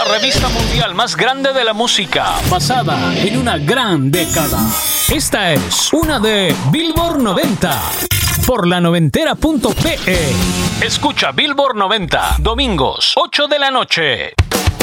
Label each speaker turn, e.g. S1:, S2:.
S1: revista mundial más grande de la música, basada en una gran década. Esta es una de Billboard 90 por la noventera.pe. Escucha Billboard 90, domingos, 8 de la noche.